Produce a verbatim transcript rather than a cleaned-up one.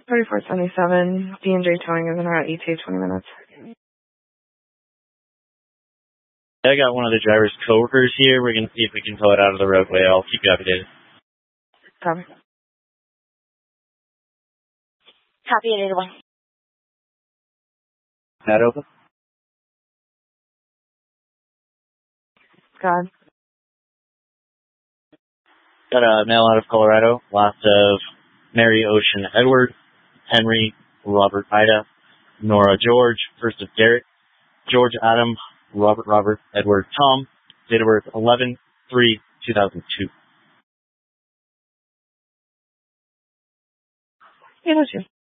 thirty-four seventy-seven, D and J towing is in route E T twenty minutes. I got one of the driver's coworkers here. We're going to see if we can tow it out of the roadway. I'll keep you updated. Copy. Copy eight eighty-one. That open? God. Got a mail out of Colorado. Last of Mary Ocean Edward, Henry Robert Ida, Nora George, first of Derek, George Adam, Robert Robert Edward Tom, date of birth eleven three two thousand two. Yeah, that's you.